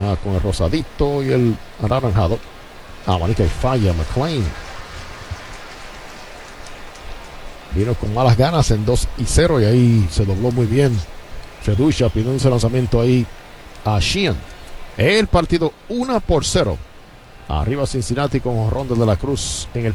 con el rosadito y el anaranjado. Abanica y falla McLean. Vino con malas ganas en 2-0 y ahí se dobló muy bien. Fedusha pidió ese lanzamiento ahí a Sheehan. El partido 1-0. Arriba Cincinnati con jonrón de la Cruz en el